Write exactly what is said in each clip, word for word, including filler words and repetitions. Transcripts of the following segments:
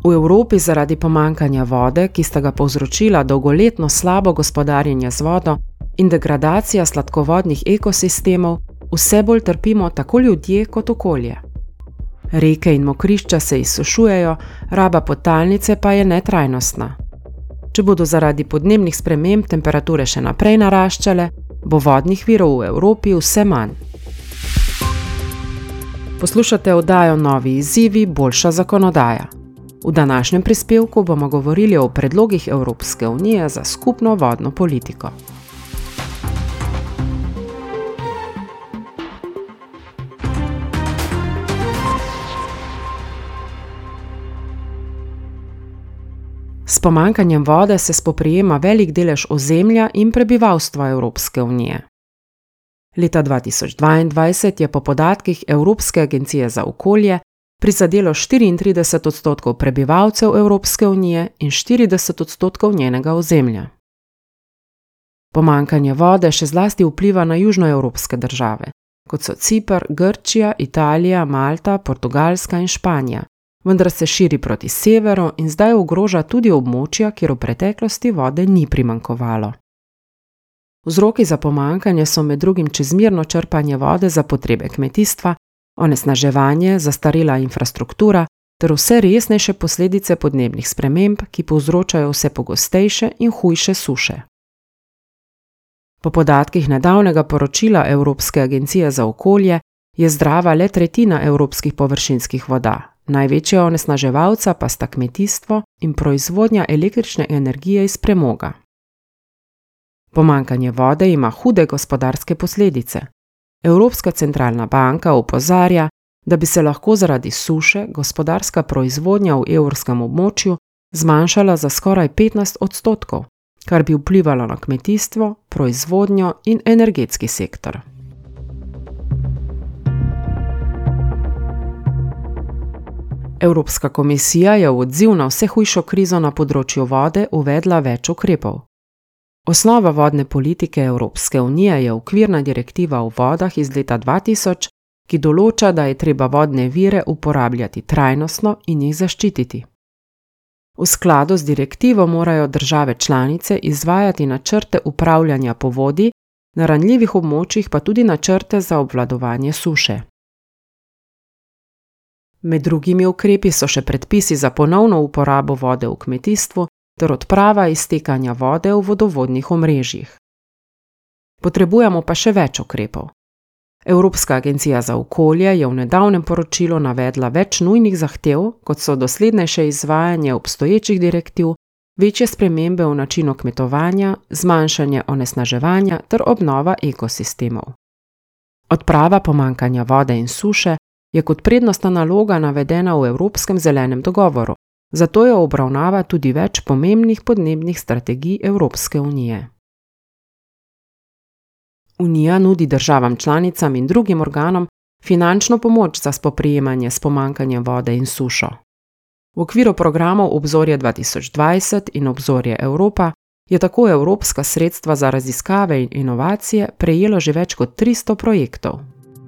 V Evropi zaradi pomanjkanja vode, ki sta ga povzročila dolgoletno slabo gospodarjenje z vodo in degradacija sladkovodnih ekosistemov, vse bolj trpimo tako ljudje kot okolje. Reke in mokrišča se izsušujejo, raba podtalnice pa je netrajnostna. Če bodo zaradi podnebnih sprememb temperature še naprej naraščale, bo vodnih virov v Evropi vse manj. Poslušate oddajo Novi izzivi, boljša zakonodaja. V današnjem prispevku bomo govorili o predlogih Evropske unije za skupno vodno politiko. S pomanjkanjem vode se spoprijema velik delež ozemlja in prebivalstva Evropske unije. Leta dva tisoč dvaindvajset je po podatkih Evropske agencije za okolje prizadelo štiriintrideset odstotkov prebivalcev Evropske unije in štirideset odstotkov njenega ozemlja. Pomanjkanje vode še zlasti vpliva na južnoevropske države, kot so Ciper, Grčija, Italija, Malta, Portugalska in Španija, vendar se širi proti severu in zdaj ogroža tudi območja, kjer v preteklosti vode ni primanjkovalo. Vzroki za pomanjkanje so med drugim čezmerno črpanje vode za potrebe kmetijstva, onesnaževanje, zastarela infrastruktura ter vse resnejše posledice podnebnih sprememb, ki povzročajo vse pogostejše in hujše suše. Po podatkih nedavnega poročila Evropske agencije za okolje je zdrava le tretjina evropskih površinskih voda, največja onesnaževalca pa sta kmetijstvo in proizvodnja električne energije iz premoga. Pomanjkanje vode ima hude gospodarske posledice. Evropska centralna banka opozarja, da bi se lahko zaradi suše gospodarska proizvodnja v evrskem območju zmanjšala za skoraj petnajst odstotkov, kar bi vplivalo na kmetijstvo, proizvodnjo in energetski sektor. Evropska komisija je v odziv na vse hujšo krizo na področju vode uvedla več ukrepov. Osnova vodne politike Evropske unije je okvirna direktiva o vodah iz leta dva tisoč, ki določa, da je treba vodne vire uporabljati trajnostno in jih zaščititi. V skladu z direktivo morajo države članice izvajati načrte upravljanja povodi, na ranljivih območjih pa tudi načrte za obvladovanje suše. Med drugimi ukrepi so še predpisi za ponovno uporabo vode v kmetijstvu ter odprava iztekanja vode v vodovodnih omrežjih. Potrebujemo pa še več ukrepov. Evropska agencija za okolje je v nedavnem poročilu navedla več nujnih zahtev, kot so doslednejše izvajanje obstoječih direktiv, večje spremembe v načinu kmetovanja, zmanjšanje onesnaževanja ter obnova ekosistemov. Odprava pomanjkanja vode in suše je kot prednostna naloga navedena v Evropskem zelenem dogovoru, zato jo obravnava tudi več pomembnih podnebnih strategij Evropske unije. Unija nudi državam članicam in drugim organom finančno pomoč za spoprijemanje s pomanjkanjem vode in sušo. V okviru programov Obzorje dva tisoč dvajset in Obzorje Evropa je tako evropska sredstva za raziskave in inovacije prejelo že več kot tristo projektov.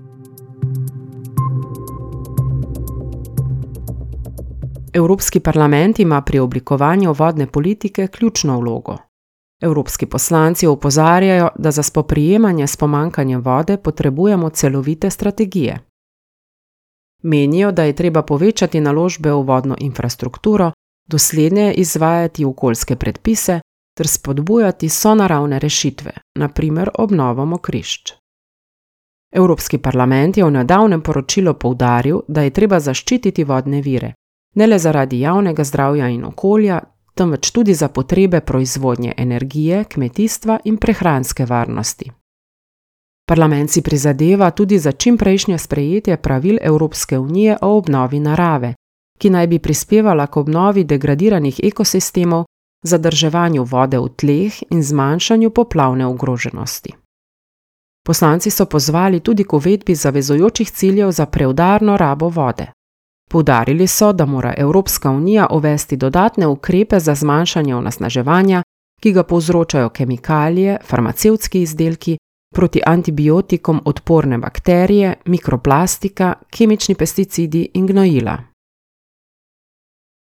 Evropski parlament ima pri oblikovanju vodne politike ključno vlogo. Evropski poslanci opozarjajo, da za spoprijemanje s pomanjkanjem vode potrebujemo celovite strategije. Menijo, da je treba povečati naložbe v vodno infrastrukturo, dosledneje izvajati okoljske predpise ter spodbujati sonaravne rešitve, na primer obnovo mokrišč. Evropski parlament je v nedavnem poročilu poudaril, da je treba zaščititi vodne vire, ne le zaradi javnega zdravja in okolja, temveč tudi za potrebe proizvodnje energije, kmetijstva in prehranske varnosti. Parlament si prizadeva tudi za čimprejšnje sprejetje pravil Evropske unije o obnovi narave, ki naj bi prispevala k obnovi degradiranih ekosistemov, zadrževanju vode v tleh in zmanjšanju poplavne ogroženosti. Poslanci so pozvali tudi k uvedbi zavezujočih ciljev za preudarno rabo vode. Poudarili so, da mora Evropska unija uvesti dodatne ukrepe za zmanjšanje onesnaževanja, ki ga povzročajo kemikalije, farmacevtski izdelki, proti antibiotikom odporne bakterije, mikroplastika, kemični pesticidi in gnojila.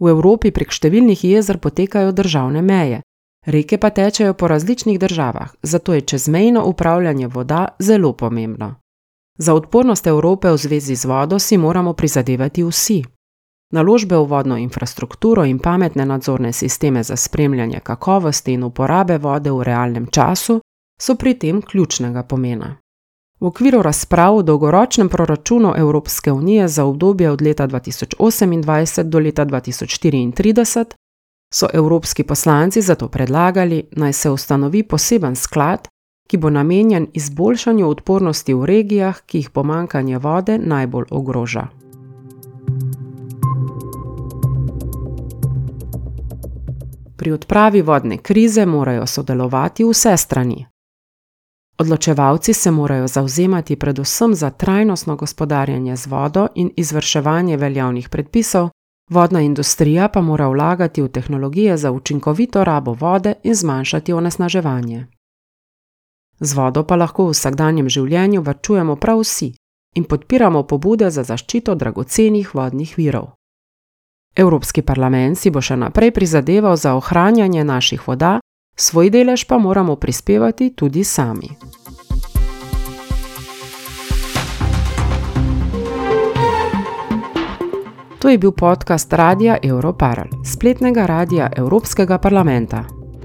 V Evropi prek številnih jezer potekajo državne meje, reke pa tečejo po različnih državah, zato je čezmejno upravljanje voda zelo pomembno. Za odpornost Evrope v zvezi z vodo si moramo prizadevati vsi. Naložbe v vodno infrastrukturo in pametne nadzorne sisteme za spremljanje kakovosti in uporabe vode v realnem času so pri tem ključnega pomena. V okviru razprav o dolgoročnem proračunu Evropske unije za obdobje od leta dva tisoč osemindvajset do leta dva tisoč štiriintrideset so evropski poslanci zato predlagali, naj se ustanovi poseben sklad, ki bo namenjen izboljšanju odpornosti v regijah, ki jih pomanjkanje vode najbolj ogroža. Pri odpravi vodne krize morajo sodelovati vse strani. Odločevalci se morajo zavzemati predvsem za trajnostno gospodarjenje z vodo in izvrševanje veljavnih predpisov, vodna industrija pa mora vlagati v tehnologije za učinkovito rabo vode in zmanjšati onesnaževanje. Z vodo pa lahko v vsakdanjem življenju varčujemo prav vsi in podpiramo pobude za zaščito dragocenih vodnih virov. Evropski parlament si bo še naprej prizadeval za ohranjanje naših voda, svoj delež pa moramo prispevati tudi sami. To je bil podcast Radia Europarl, spletnega radija Evropskega parlamenta.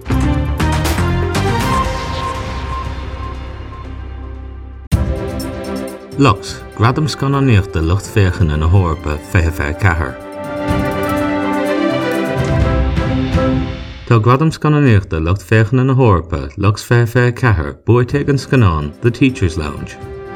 Lux, gradam scannaneert de luchtveegen in een horpe vijf keher. Tá gradam scannaneert de luchtveegen in een horpe, Lux vijf keher, boy tegen scannan, the Teachers Lounge.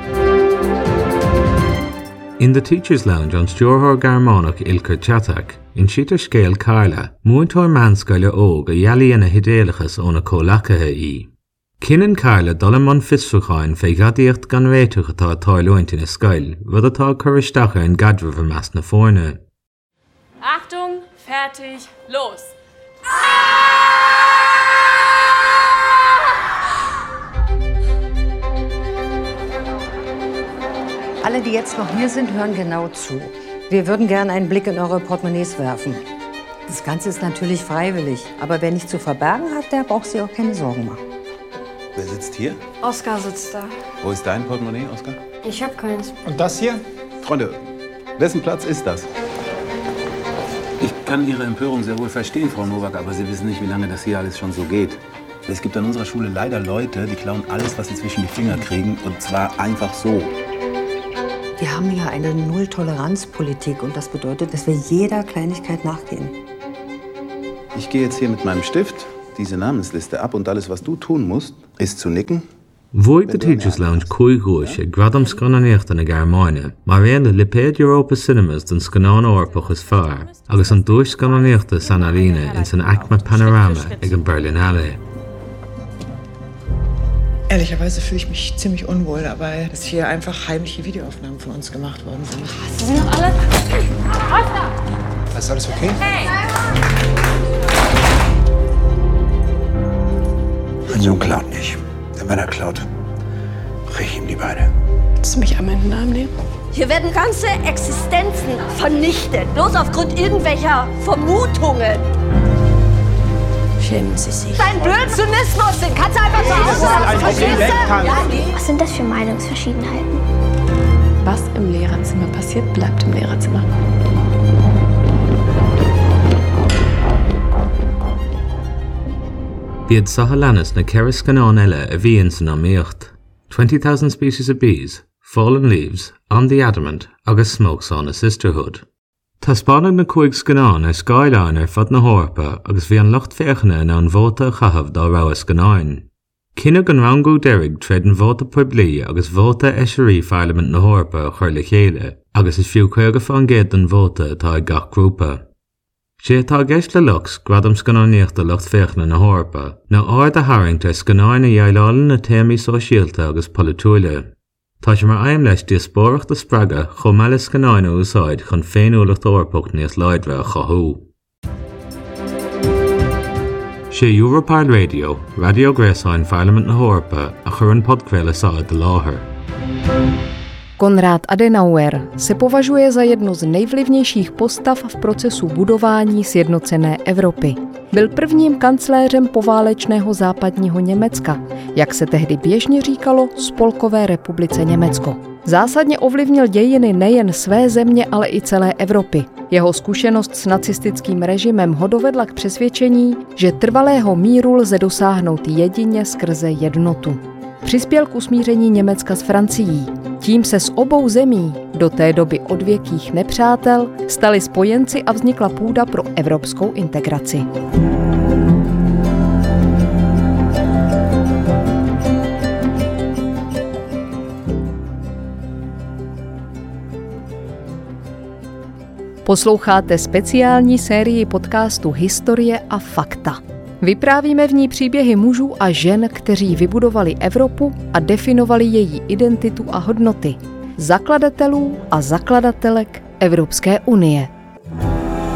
In the Teachers Lounge on Stjórthór Garmánach Ilker Chatak, in Sita Scale Carla, Múintóir Manscaile óg a Yali in a Hidéalachas óna Cólacatha í. Cinan Carla dolam an fisfúcháin fé gadíocht gan réituch atá táilúint in a scail, rud atá churisteacha in gadrih mas na fórne. Achtung, fertig, los! Alle, die jetzt noch hier sind, hören genau zu. Wir würden gerne einen Blick in eure Portemonnaies werfen. Das Ganze ist natürlich freiwillig, aber wer nichts zu verbergen hat, der braucht sich auch keine Sorgen machen. Wer sitzt hier? Oskar sitzt da. Wo ist dein Portemonnaie, Oskar? Ich hab keins. Und das hier? Freunde, wessen Platz ist das? Ich kann Ihre Empörung sehr wohl verstehen, Frau Nowak, aber Sie wissen nicht, wie lange das hier alles schon so geht. Es gibt an unserer Schule leider Leute, die klauen alles, was sie zwischen die Finger kriegen, und zwar einfach so. Wir haben ja eine Null-Toleranz-Politik und das bedeutet, dass wir jeder Kleinigkeit nachgehen. Ich gehe jetzt hier mit meinem Stift diese Namensliste ab und alles, was du tun musst, ist zu nicken. Void the Teachers Lounge cúigúis a gradam scannaneart in a Garmáine, mar réan le Lipéad Europa Cinemas den scanán orpach is fearr, agus an dúis scannanearta San Arena in san Acma Panorama ag an Berlinale. Ehrlicherweise fühle ich mich ziemlich unwohl dabei, dass hier einfach heimliche Videoaufnahmen von uns gemacht worden sind. Sie sind doch alle... Oskar! Ist alles okay? Hey! Mein Sohn klaut nicht. Denn wenn er klaut, brich ich ihm die Beine. Willst du mich einmal in den Arm nehmen? Hier werden ganze Existenzen vernichtet, bloß aufgrund irgendwelcher Vermutungen. Schämen Sie sich. Dein Blödsinnismus, den kannst du einfach zu Hause lassen, verstehst du? Ja, Was sind das für Meinungsverschiedenheiten? Was im Lehrerzimmer passiert, bleibt im Lehrerzimmer. Bíad Sahalannis na ceithre scanán eile a bhíonn san amaíocht. twenty thousand species of bees, fallen leaves, on the adamant, agus smokes on a sisterhood. Tá spáineach na cúig scanán ar Skyline ar fud na hórpa agus bhí an lucht féachna in an bhóta chahabh dá rá scanáin. Cinneadh an rangú deireadh tréad an bhóta poiblí agus bhóta eisirí Parliament na hórpa chuir le chéile, agus is fiú chuige fan géad an bhóta atá ag gach grúpa. sé atá gceist le Lux gradam scannáíochta lucht féachna na hórpa, nó áard a haingt ar scanáin a dheaghálainn na téamaí sóisialta agus polúile. Tá sé mar aim leis diaspóireacht a spreaga chomh meile scanáin a úsáid chun féinúlacht orpacht níos láidre a chothú. sé Europarl Radio, Radio Gréasáin Parliament na hórpa a chur an podcréile sáid de láthair. Konrad Adenauer se považuje za jednu z nejvlivnějších postav v procesu budování sjednocené Evropy. Byl prvním kancléřem poválečného západního Německa, jak se tehdy běžně říkalo Spolkové republice Německo. Zásadně ovlivnil dějiny nejen své země, ale i celé Evropy. Jeho zkušenost s nacistickým režimem ho dovedla k přesvědčení, že trvalého míru lze dosáhnout jedině skrze jednotu. Přispěl k usmíření Německa s Francií. Tím se z obou zemí, do té doby odvěkých nepřátel, stali spojenci a vznikla půda pro evropskou integraci. Posloucháte speciální sérii podcastu Historie a fakta. Vyprávíme v ní příběhy mužů a žen, kteří vybudovali Evropu a definovali její identitu a hodnoty. Zakladatelů a zakladatelek Evropské unie.